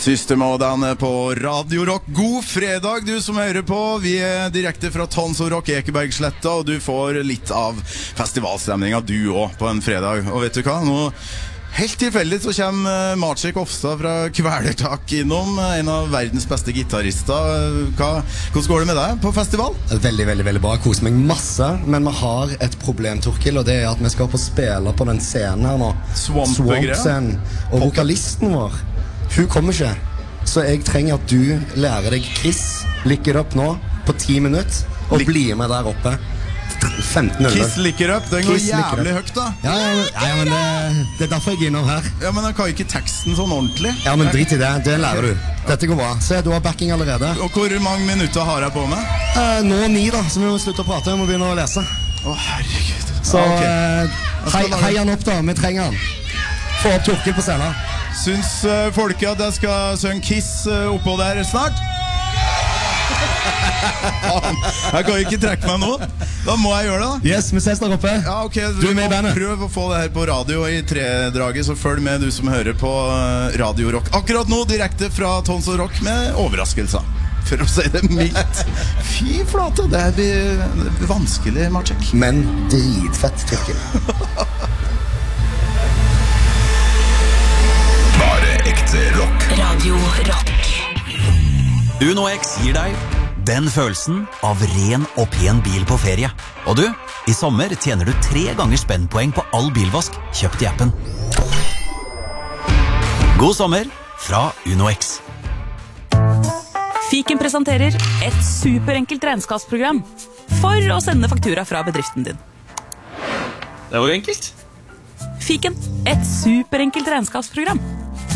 System-Moderne på Radio Rock. God fredag, du som hører på. Vi direkte fra Tons of Rock, Ekebergsletta, og du får litt av festivalstemninga du også på en fredag. Og vet du hva? Nå, helt tilfeldig så kommer Maciek Ofstad fra Kvelertak innom, en av verdens beste gitarister. Hvordan går det med deg på festival? Veldig, veldig, veldig bra. Koser meg masse, men vi har et problem, Torkil, og det at vi skal få spille på den scenen her nå. Swamp-scenen. Og vokalisten vår, hun kommer ikke, så jeg trenger at du lærer deg Kiss, Lick It Up nå, på 10 minutter, og blir med der oppe. 15-0. Kiss Lick It Up, den går jævlig høyt da. Ja, men det derfor jeg innom her. Ja, men jeg kan ikke teksten sånn ordentlig. Ja, men drit i det lærer du. Dette går bra. Se, du har backing allerede. Og hvor mange minutter har jeg på meg? Nå 9 da, så vi må slutte å prate, vi må begynne å lese. Herregud. Så hei han opp da, vi trenger han. Få opp Torkil på scenen. Syns folket at jeg skal synge Kiss oppå der snart? Jeg kan ikke trekke meg nå. Da må jeg gjøre det da. Yes, vi ses der oppe. Ja, ok, du er med i bandet. Prøv å få det her på radio i tredraget, så følg med du som hører på Radio Rock. Akkurat nå direkte fra Tons of Rock med overraskelser, for å si det mildt. Fy flate, det blir vanskelig, Maciek. Men dritfett, Torkil. Ekte rock. Radio Rock. Uno X gir deg den følelsen av ren og pen bil på ferie. Og du, i sommer tjener du 3 ganger spennpoeng på all bilvask kjøpt i appen. God sommer fra Uno X. Fiken presenterer et superenkelt regnskapsprogram for å sende faktura fra bedriften din. Det var enkelt. Fiken, et superenkelt regnskapsprogram.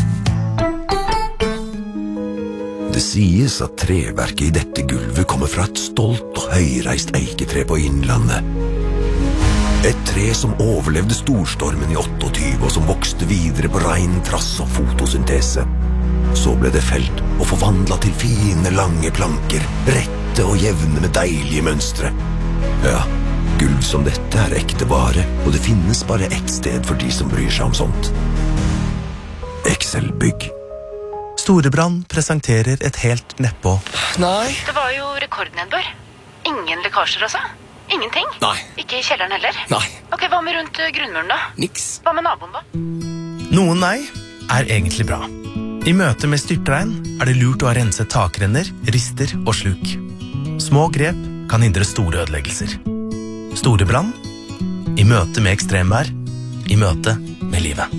Det sies at treverket i dette gulvet kommer fra et stolt og høyreist eiketre på Innlandet. Et tre som overlevde storstormen i 28 og som vokste videre på rein trass og fotosyntese. Så ble det felt og forvandlet til fine, lange planker, rette og jevne med deilige mønstre. Ja, gulv som dette er ekte vare, og det finnes bare ett sted for de som bryr seg om sånt. Excel-bygg. Storebrand presenterer et helt nedpå. Nei. Det var jo rekordnedbør. Ingen lekkasjer altså? Ingenting? Nei. Ikke i kjelleren heller? Nei. Ok, hva med rundt grunnmuren da? Niks. Hva med naboen da? Noen nei er egentlig bra. I møte med styrtregn er det lurt å ha renset takrenner, rister og sluk. Små grep kan hindre store ødeleggelser. Storebrand i møte med ekstremvær, i møte med livet.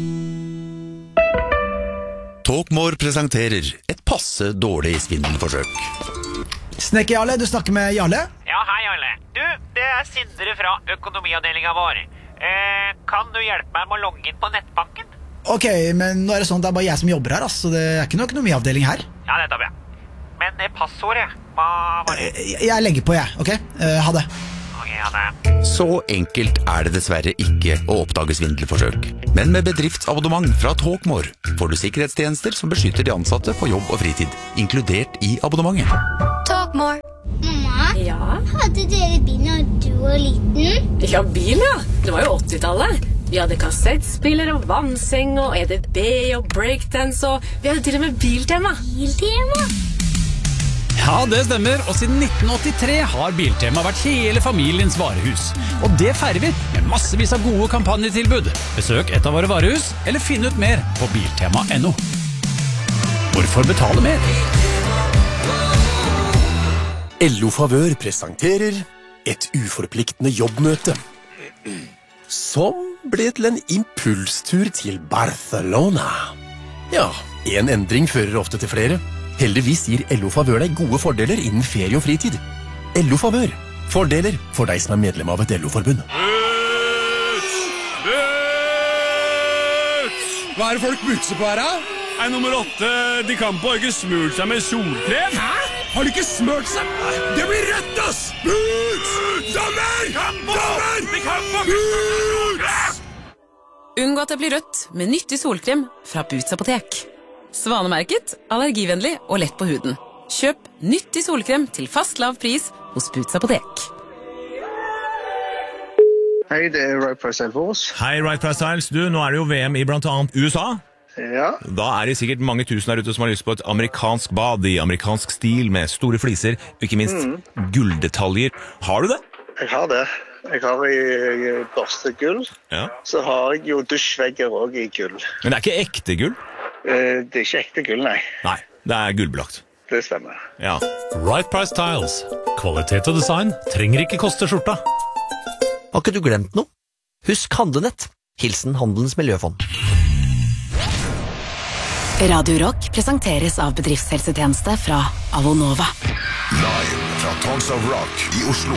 Talkmore presenterer et passe dårlig svindelforsøk. Snekker Jarle, du snakker med Jarle? Ja, hei Jarle. Du, det er Sindre fra økonomiavdelingen vår. Kan du hjelpe meg med å logge inn på nettbanken? Ok, men nå er det sånn at det er bare jeg som jobber her, så det er ikke noe økonomiavdeling her. Ja, nettopp, ja. Men passordet, hva var det? Jeg legger på, jeg, ok? Ha det. Ok, ha det. Så enkelt er det dessverre ikke å oppdage svindelforsøk. Men med bedriftsabonnement fra Talkmore får du sikkerhetstjenester som beskytter de ansatte på jobb og fritid, inkludert i abonnementet. Talkmore. Mamma, Ja? hadde dere bil når du var liten? Ja, bil, ja. Det var jo 80-tallet. Vi hadde kassettspiller og vannseng og EDB og breakdance, og vi hadde til og med biltema. Biltema? Ja, det stemmer, og siden 1983 har Biltema vært hele familiens varehus. Og det feirer vi med massevis av gode kampanjetilbud. Besøk et av våre varehus, eller finn ut mer på biltema.no. Hvorfor betale mer? LO Favør presenterer et uforpliktende jobbmøte, som ble til en impulstur til Barcelona. Ja, en endring fører ofte til flere. Heldigvis gir LO Favør deg gode fordeler innen ferie og fritid. LO Favør. Fordeler for deg som er medlem av et LO-forbund. Hva er det folk bukser på her, da? Nummer 8, de Campo har ikke smurt seg med solkrem. Hæ? Har de ikke smurt seg? Det blir rødt, ass! Boots! Dommer! Dommer! De Campo! Boots! Unngå at det blir rødt med nyttig solkrem fra Boots apotek. Svanemerket, allergivennlig og lett på huden. Kjøp nyttig solkrem til fast lav pris hos Boots apotek. Hei, det er Right Price Styles. Hei, Right Price Styles. Du, nå er det jo VM i blant annet USA. Ja. Da det sikkert mange tusen her ute som har lyst på et amerikansk bad i amerikansk stil med store fliser, og ikke minst gulldetaljer. Har du det? Jeg har det. Jeg har i børstegull. Ja. Så har jeg jo dusjvegger også i gull. Men det ikke ekte gull? Det ikke ekte gull, nei. Nei, det gullbelagt. Det stemmer. Ja. Right Price Tiles. Kvalitet og design trenger ikke koste skjorta. Har ikke du glemt noe? Husk Handlenett. Hilsen Handelens Miljøfond. Radio Rock presenteres av bedriftshelsetjeneste fra Avonova. Live fra Tons of Rock i Oslo.